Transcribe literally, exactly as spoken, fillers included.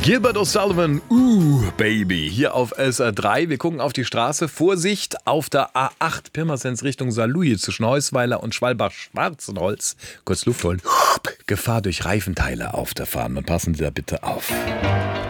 Gilbert O'Sullivan, uh, Baby, hier auf S R drei. Wir gucken auf die Straße. Vorsicht, auf der A acht, Pirmasens Richtung Saarlouis zwischen Heusweiler und Schwalbach-Schwarzenholz. Kurz Luft holen. Gefahr durch Reifenteile auf der Fahrt. Und passen Sie da bitte auf.